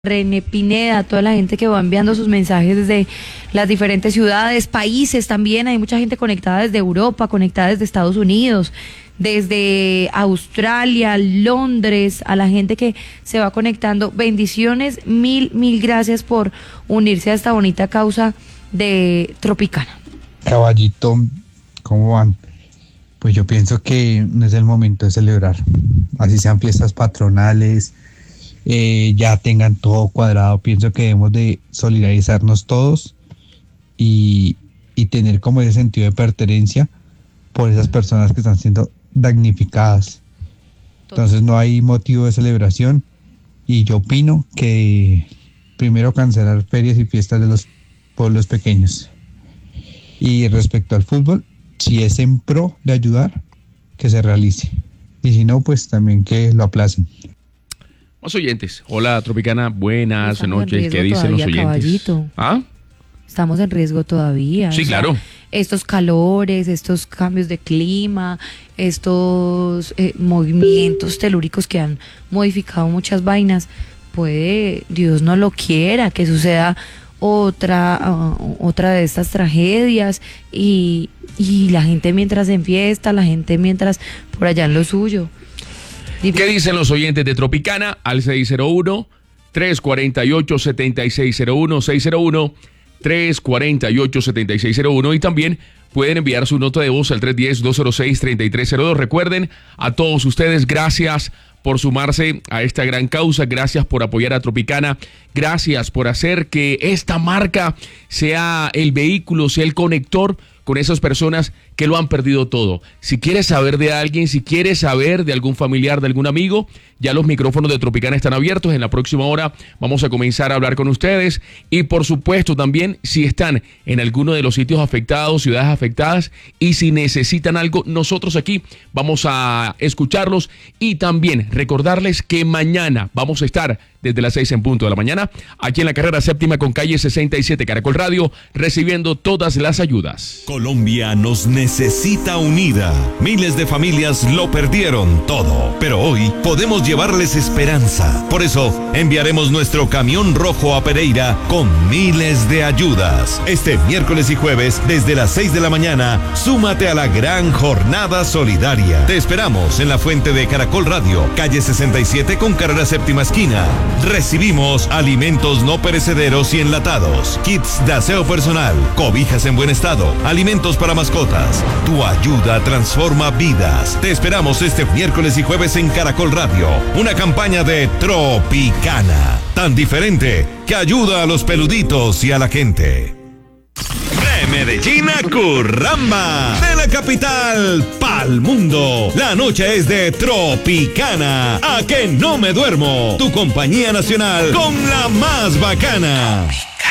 René Pineda, a toda la gente que va enviando sus mensajes desde las diferentes ciudades, países también. Hay mucha gente conectada desde Europa, conectada desde Estados Unidos, desde Australia, Londres, a la gente que se va conectando. Bendiciones, mil gracias por unirse a esta bonita causa de Tropicana. Caballito, ¿cómo van? Pues yo pienso que no es el momento de celebrar, así sean fiestas patronales, ya tengan todo cuadrado. Pienso que debemos de solidarizarnos todos y tener como ese sentido de pertenencia por esas personas que están siendo damnificadas. Entonces no hay motivo de celebración y yo opino que primero cancelar ferias y fiestas de los pueblos pequeños. Y respecto al fútbol, si es en pro de ayudar, que se realice. Y si no, pues también que lo aplacen. Más oyentes. Hola, Tropicana. Buenas Estamos noches. ¿Qué dicen los oyentes? Caballito. ¿Ah? Estamos en riesgo todavía. Sí, claro. Estos calores, estos cambios de clima, estos movimientos telúricos que han modificado muchas vainas, puede, Dios no lo quiera, que suceda otra de estas tragedias y la gente mientras en fiesta, la gente mientras por allá en lo suyo. ¿Qué dicen los oyentes de Tropicana? Al 601-348-7601, 601-348-7601 y también pueden enviar su nota de voz al 310-206-3302. Recuerden, a todos ustedes, gracias por sumarse a esta gran causa, gracias por apoyar a Tropicana, gracias por hacer que esta marca sea el vehículo, sea el conector con esas personas que lo han perdido todo. Si quieres saber de alguien, si quieres saber de algún familiar, de algún amigo, ya los micrófonos de Tropicana están abiertos. En la próxima hora vamos a comenzar a hablar con ustedes. Y por supuesto también, si están en alguno de los sitios afectados, ciudades afectadas, y si necesitan algo, nosotros aquí vamos a escucharlos. Y también recordarles que mañana vamos a estar desde las 6 en punto de la mañana, aquí en la carrera séptima con calle 67 Caracol Radio, recibiendo todas las ayudas. Colombia nos necesita unida. Miles de familias lo perdieron todo, pero hoy podemos llevarles esperanza. Por eso, enviaremos nuestro camión rojo a Pereira con miles de ayudas. Este miércoles y jueves, desde las 6 de la mañana, súmate a la gran jornada solidaria. Te esperamos en la fuente de Caracol Radio, calle 67 con carrera séptima esquina. Recibimos alimentos no perecederos y enlatados, kits de aseo personal, cobijas en buen estado, alimentos para mascotas. Tu ayuda transforma vidas. Te esperamos este miércoles y jueves en Caracol Radio. Una campaña de Tropicana, tan diferente que ayuda a los peluditos y a la gente. De Medellín a Curramba, de la capital pa'l mundo. La noche es de Tropicana. A que no me duermo. Tu compañía nacional con la más bacana.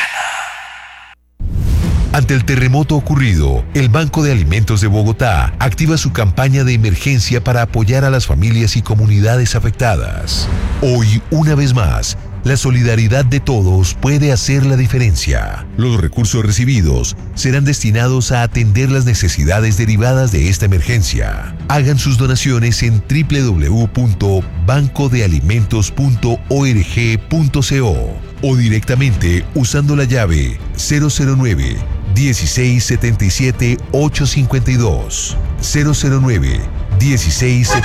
Ante el terremoto ocurrido, el Banco de Alimentos de Bogotá activa su campaña de emergencia para apoyar a las familias y comunidades afectadas. Hoy, una vez más, la solidaridad de todos puede hacer la diferencia. Los recursos recibidos serán destinados a atender las necesidades derivadas de esta emergencia. Hagan sus donaciones en www.bancodealimentos.org.co o directamente usando la llave 009 1677 852 009 16